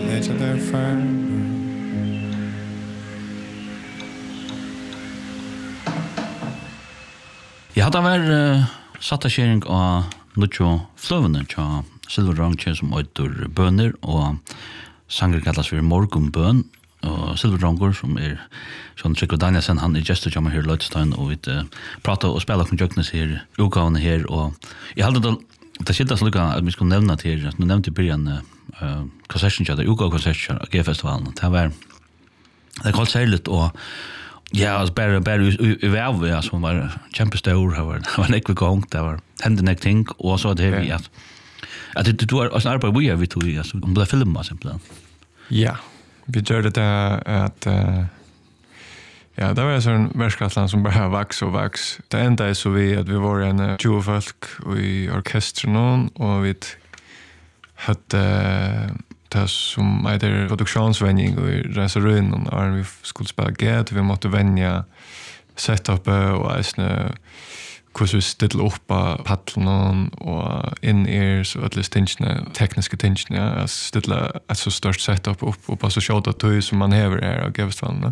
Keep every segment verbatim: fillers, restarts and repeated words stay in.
each other far. Jag hade väl uh, satta sharing av Lucho Flövnen tja Silver Range som heter Böner och sanger kallas för Morgonbön och Silver Range som är Sean Trico Danielsen han är gestor som är här i Lötstein och vi uh, pratar och spelar med Jöknes här utgående här och jag hade då det skilda så lukka att vi skulle nämna till att nu nämnde i början uh, concession där utgående concession av G-festivalen det var det kallt särskilt och ja, alltså bara bara i värv ja som var kämpestor har var var nekve gång det var hände nek ting och så det vi att att det du är alltså arbete vi har vi tog alltså om det filma simpelt. Ja, vi gjorde det att uh, ja, det var en sån världskatlan som bara vax och vax. Det enda är så vi att vi var en tjugo folk i orkestern och vi hade det som heter produktionsvänjning och reserun och vi skulle spela G vi måste vänja setup och äsne hur vi ställer upp paddlen och in-ears och alla stinchna, tekniska stinchna att ställa ett så stort setup upp och bara så tjata tog som man häver här av G-festivalen.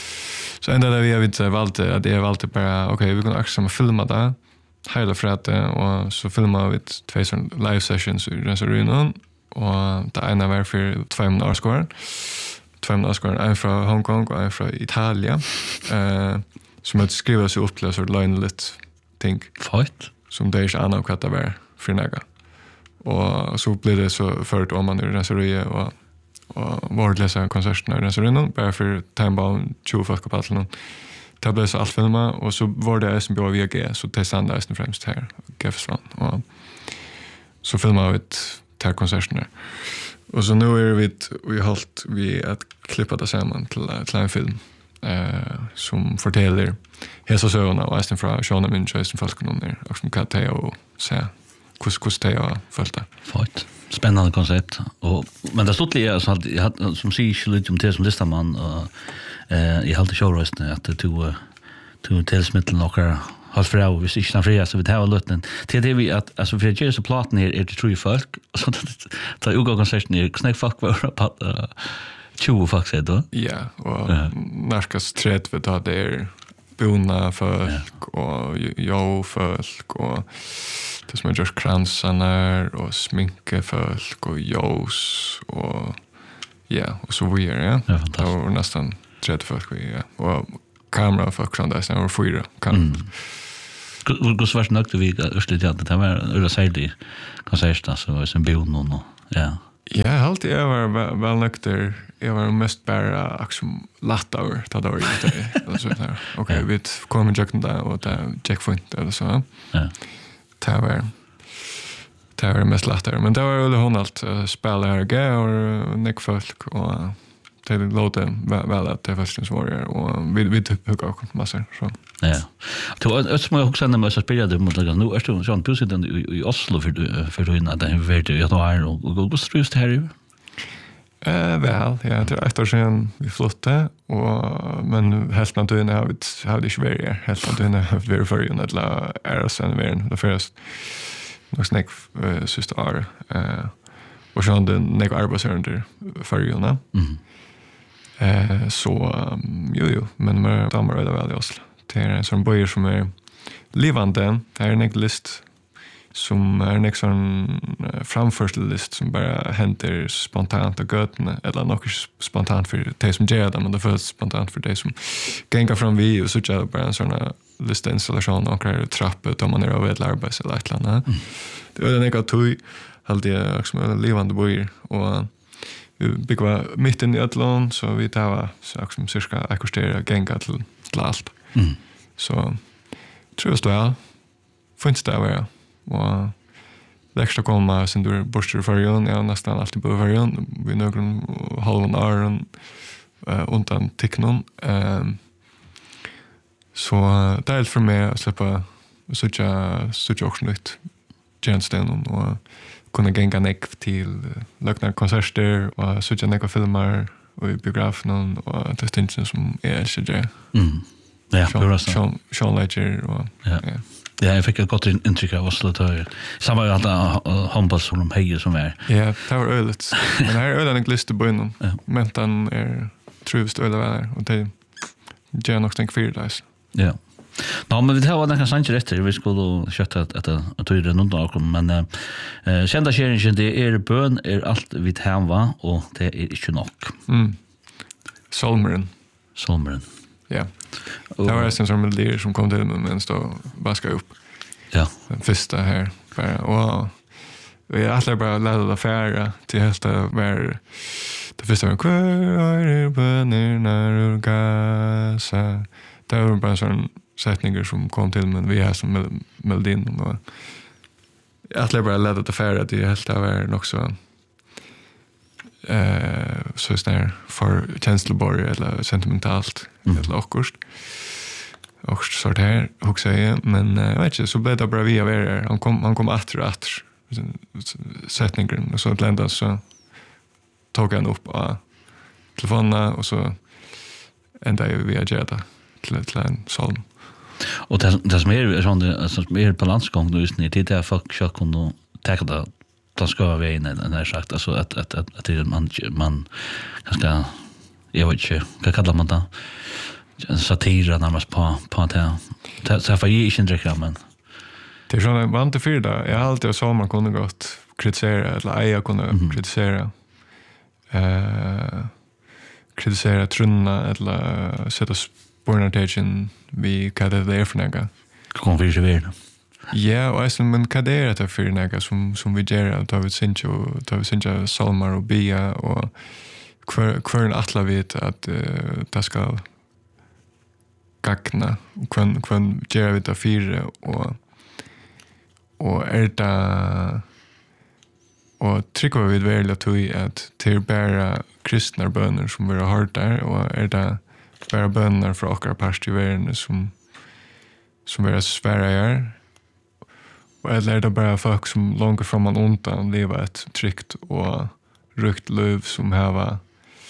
Så enda där vi har inte valt att det är valt bara okej, okay, vi kan också filma det hela frätte och så filmar vi två sån live sessions i reserun och det ena var för två månader skår. Två månader skår en från Hongkong och en från Italien. Eh som att skriva sig upp till så lögnligt ting. Fight som det är annat vad det var för några. Och så blev det så förut om man i reserveriet och och var det läsa konserterna i reserveriet bara för timebound tjugo folk på platsen. Det blev så allt filma och så var det S M B V G så det sändes främst här Gefsland och så filmade vi ett tar konserterna. Och så nu är vi vi har hållit vi att klippa det samman till, till en film eh som fortäller hela sönerna och ästen från Sean Min Jason Falconer och som kan ta och se hur hur det är följt. Fight. Spännande koncept och men det stod lite så att jag hade som sig lite om det som listaman och eh i halt showrösten att det tog tog tillsmitteln och halt för av visst inte fria så vi tar lutten till det vi att alltså för just platen här är det tror folk så att ta uga concession är snack fuck var på tjugo folk så då ja och närskas träd för att det är bona folk och jag folk och det som är just kransarna och sminke folk och ljus och ja och så vidare ja det var nästan tretton folk ja och kamera folk som där sen var fyra kan Hur svårt nog vi östligt att det var eller sälj konsert så som bild någon ja. Ja, helt jag var väl nökter. Jag var mest bara liksom lättare ta då det alltså där. Okej, vi kommer jag kan där och där checkpoint eller så. Ja. Det var det var mest lättare, men det var väl hon allt spela här G och Nick folk och det låter väl att det förstås var det och vi vi typ hugga också massor så. Ja. Det är som jag också när man så spelade mot det nu är det sån president i Oslo för för då innan det vet jag då är och Google Street här ju. Eh väl, ja, det är ett år sedan vi flotte och men helt naturligt har vi har det Sverige helt naturligt har vi för ju att la är sen vi det först något snack sista år eh och så den nek arbetsrunde för ju nå. Mhm. Eh så um, jo jo men mer damer är det väl i Oslo. Det är en sån bojer som är levande. Det är en list som är en sån framförslist som bara händer spontant och götna eller något spontant för det som gör det men det förs spontant för det som gänga från vi och så gör bara en sån listinstallation och en trappa då man är över ett arbete eller ett eller annat. Det är en negativ alltid som en levande bojer och vi bygger mitt in i ett lån så vi tar så som cirka akustera gänga till, till allt. Mm. Så tror jag väl finns det där och det extra kommer sen du borstar förrjön jag nästan alltid på förrjön vi någon halvan år uh, undan teknon um, så det är för mig att släppa sådja sådja också nytt tjänsten och kunna gänga neck till löknar konserter och sådja nekva filmer och i biografen och det är som är älskar det. Mm. Ja, Sean, Sean, Sean Ledger och ja. ja. Ja, jag fick ett gott intryck av Oslo. Samma är alla handboll som de hejer som är. Ja, det var öligt. Men här är ölen inte list i början. Men den är truvst öl väl och det gör nog tänk fyra dagar. Ja. Ja, men vi har den kan sanns rätt. Vi skulle köta att att att det är någon dag men eh kända sharingen det är bön är allt vi hemma och det är inte nog. Mm. Solmeren. Solmeren. Ja. Det var en som melodier som kom till mig men stå vaska upp. Ja. Den första här bara och vi är alla bara lärda affärer till hästa var det första var kvar böner när gasa. Det var bara sån sättningar som kom till men vi har som melodin och alla bara lärda affärer till hästa var också eh så är det för känsloborg eller sentimentalt mm. eller akkurst. Och så där också säga men jag vet inte så blev det bara vi av er han kom han kom åter och åter sättningen och så att lända så tog han upp av telefonen och så ända vi via Jeda till till en salm. Och det det som är sån det som är på landsgång då just ni det där folk ska kunna ta det då ska vi in när sagt alltså att att att det man man ganska jag vet inte vad kallar man det en satir närmast på på att det så för ju inte reklam men det är såna vant till för det jag har alltid så man kunde gott kritisera eller jag kunde mm. kritisera eh kritisera trunna eller sätta spårnation vi kallar det för något konfigurera. Ja, och alltså men vad är det för något som som vi gör att vi syns ju att vi syns salmar och bia och kvar kvar en atla vet att uh, det ska gagna och kvar kvar gör vi det fyra och och är det och trycker vi väl att vi att till bara kristna böner som vi har hört där och är det bara böner för åkra pastorer som som är svärar och eller är det bara folk som långt fram man undan lever ett tryggt och rukt liv som har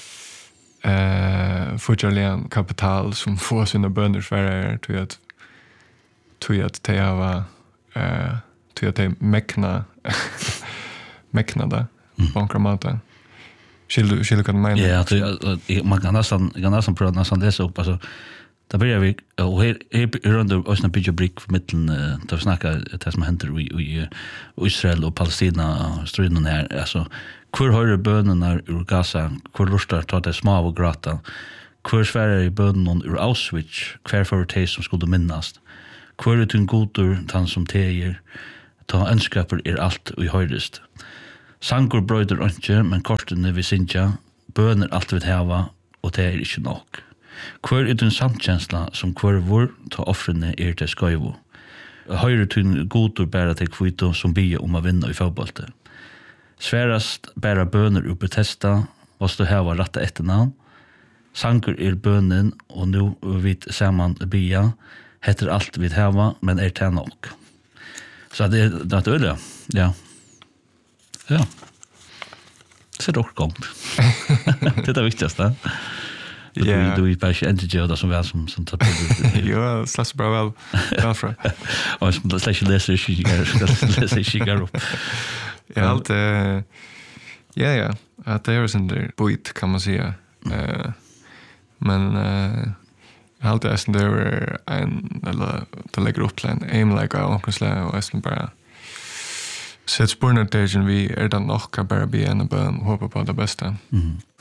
eh fortfarande kapital som får sina bönder svärar till att till att det har eh till att det mäkna mäkna där bankramata. Skulle skulle kan mena. Ja, att man kan nästan kan nästan prata nästan det så upp alltså. Där börjar vi och här är runt oss en bit brick för mitten att snacka det som händer i i Israel och Palestina striden här alltså hur har det bönerna ur Gaza hur lustar ta det små och grata hur svärar i bönen ur Auschwitz hur för det som skulle minnas hur det en godur tant som teger ta önskaper är allt och i höjdest sangur bröder inte men korten vi synja böner allt vi hava och det är inte nog. Hver er den samtjensla som hver vår ta offrene er til skøyvo. Høyre tun godur bæra til kvito som bia om å vinna i fotbollte. Sverast bæra bøner og protesta, og stå heva ratta etter navn. Sanker er bønen, og nu vit saman bia, heter alt vi heva, men er til nok. Så det er det øyla, ja. Ja. Det er dock gongt. Det er det viktigaste. Ja, du är bara inte gör det som väl som som tar på. Ja, slash bra väl. Varför? Och så slash läser sig jag läser sig jag upp. Ja, allt eh ja ja, att det är sån där bit kan man säga. Eh men eh allt är sån där en eller det lägger upp plan aim like I onkel slä och är bara sätt spårnation vi är den nog kan bara bli en bön hoppa på det bästa. Mhm.